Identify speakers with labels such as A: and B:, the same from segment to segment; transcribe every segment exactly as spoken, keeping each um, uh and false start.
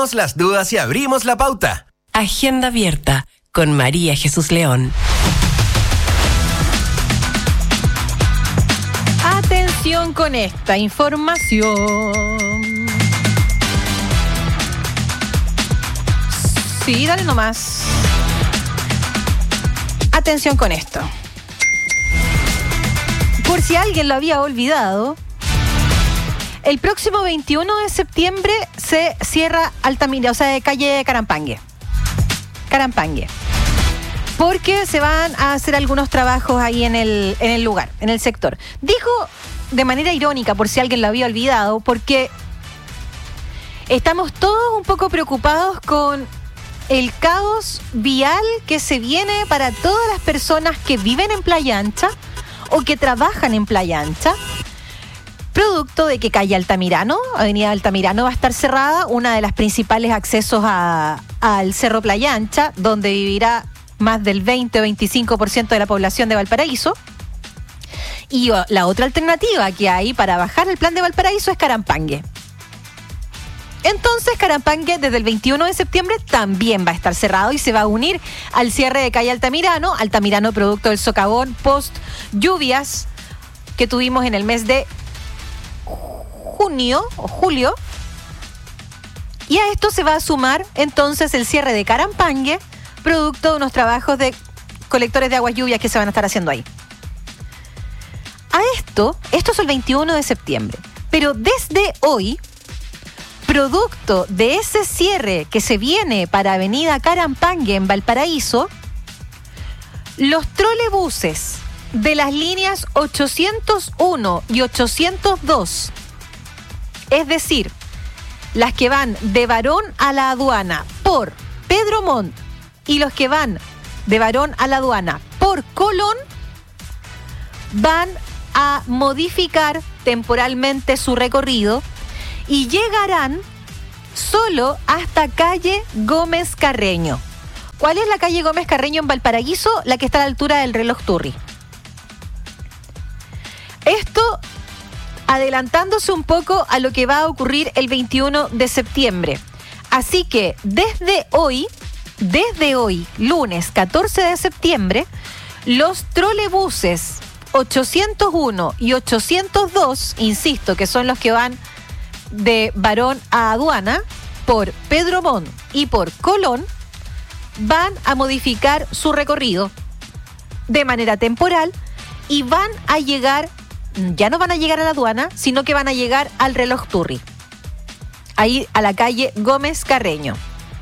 A: las dudas y abrimos la pauta.
B: Agenda abierta con María Jesús León.
C: Atención con esta información. Sí, dale nomás. Atención con esto. Por si alguien lo había olvidado, el próximo veintiuno de septiembre se cierra Altamira, o sea, de calle Carampangue. Carampangue. Porque se van a hacer algunos trabajos ahí en el, en el lugar, en el sector. Dijo de manera irónica, por si alguien lo había olvidado, porque estamos todos un poco preocupados con el caos vial que se viene para todas las personas que viven en Playa Ancha o que trabajan en Playa Ancha, producto de que calle Altamirano, avenida Altamirano va a estar cerrada, una de las principales accesos a, al Cerro Playa Ancha, donde vivirá más del veinte o veinticinco por ciento de la población de Valparaíso. Y la otra alternativa que hay para bajar el plan de Valparaíso es Carampangue. Entonces Carampangue desde el veintiuno de septiembre también va a estar cerrado y se va a unir al cierre de calle Altamirano. Altamirano producto del socavón post lluvias que tuvimos en el mes de junio o julio. Y a esto se va a sumar entonces el cierre de Carampangue, producto de unos trabajos de colectores de aguas lluvias que se van a estar haciendo ahí. A esto, esto es el veintiuno de septiembre, pero desde hoy, producto de ese cierre que se viene para avenida Carampangue en Valparaíso, los trolebuses de las líneas ochocientos uno y ochocientos dos, es decir, las que van de Barón a la Aduana por Pedro Montt y los que van de Barón a la Aduana por Colón, van a modificar temporalmente su recorrido y llegarán solo hasta calle Gómez Carreño. ¿Cuál es la calle Gómez Carreño en Valparaíso? La que está a la altura del reloj Turri. Esto adelantándose un poco a lo que va a ocurrir el veintiuno de septiembre. Así que desde hoy, desde hoy, lunes catorce de septiembre, los trolebuses ochocientos uno y ochocientos dos, insisto, que son los que van de Barón a Aduana, por Pedro Montt y por Colón, van a modificar su recorrido de manera temporal y van a llegar, ya no van a llegar a la Aduana, sino que van a llegar al reloj Turri, ahí a la calle Gómez Carreño.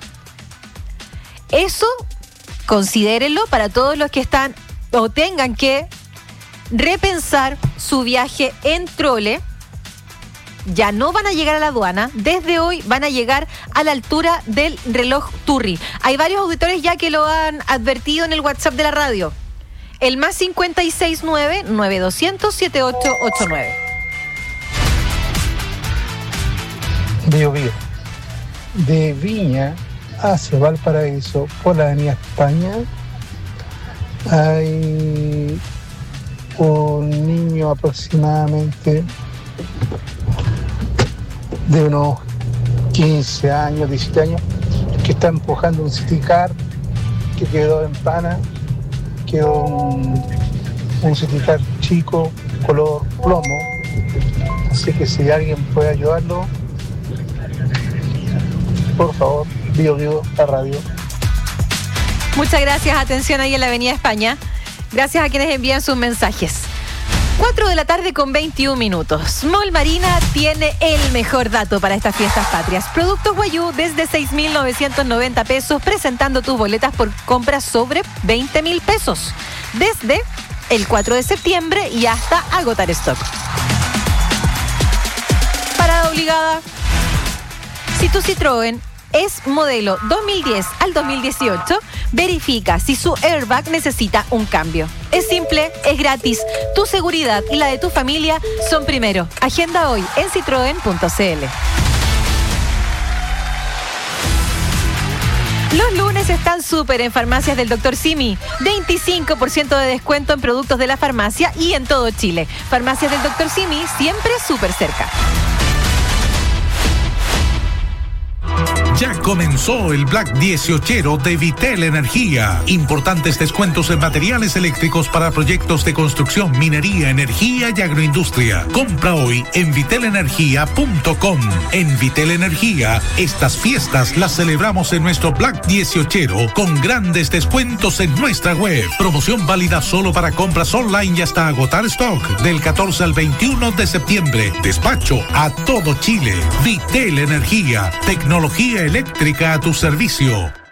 C: Eso, considérenlo para todos los que están o tengan que repensar su viaje en trole. Ya no van a llegar a la Aduana, desde hoy van a llegar a la altura del reloj Turri. Hay varios auditores ya que lo han advertido en el WhatsApp de la radio. El más cincuenta y seis nueve, nueve doscientos, setenta y ocho ochenta y nueve.
D: Bio Bio. De Viña hacia Valparaíso por la avenida España hay un niño aproximadamente de unos quince años, diecisiete años, que está empujando un city car que quedó en pana, quedó un, un city car chico, color plomo. Así que si alguien puede ayudarlo, por favor, Bio Bio, la radio.
C: Muchas gracias, atención ahí en la avenida España. Gracias a quienes envían sus mensajes. cuatro de la tarde con veintiún minutos. Mall Marina tiene el mejor dato para estas fiestas patrias. Productos Guayú desde seis mil novecientos noventa pesos, presentando tus boletas por compras sobre veinte mil pesos. Desde el cuatro de septiembre y hasta agotar stock. Parada obligada. Si tu Citroën es modelo dos mil diez al dos mil dieciocho, verifica si su airbag necesita un cambio. Es simple, es gratis. Tu seguridad y la de tu familia son primero. Agenda hoy en citroen punto c l. Los lunes están súper en Farmacias del doctor Simi. veinticinco por ciento de descuento en productos de la farmacia y en todo Chile. Farmacias del doctor Simi, siempre súper cerca.
E: Ya comenzó el Black dieciochero de Vitel Energía. Importantes descuentos en materiales eléctricos para proyectos de construcción, minería, energía y agroindustria. Compra hoy en vitel energía punto com. En Vitel Energía, estas fiestas las celebramos en nuestro Black dieciochero con grandes descuentos en nuestra web. Promoción válida solo para compras online y hasta agotar stock del catorce al veintiuno de septiembre. Despacho a todo Chile. Vitel Energía. Tecnología eléctrica a tu servicio.